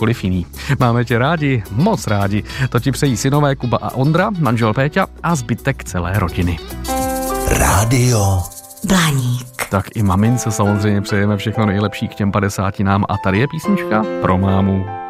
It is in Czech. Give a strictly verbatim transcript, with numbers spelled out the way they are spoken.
kdokoliv jiný. Máme tě rádi, moc rádi. To ti přejí synové Kuba a Ondra, manžel Péťa a zbytek celé rodiny. Rádio Blaník. Tak i mamince samozřejmě přejeme všechno nejlepší k těm padesátinám a tady je písnička pro mámu.